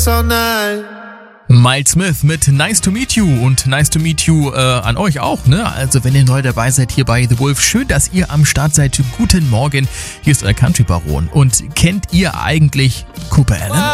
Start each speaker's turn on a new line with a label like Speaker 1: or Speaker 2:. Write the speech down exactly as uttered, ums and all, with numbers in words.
Speaker 1: this all night.
Speaker 2: Miles Smith mit Nice to Meet You und Nice to Meet You äh, an euch auch, ne? Also wenn ihr neu dabei seid hier bei The Wolf, schön, dass ihr am Start seid. Guten Morgen, hier ist euer Country Baron. Und kennt ihr eigentlich Cooper Allen?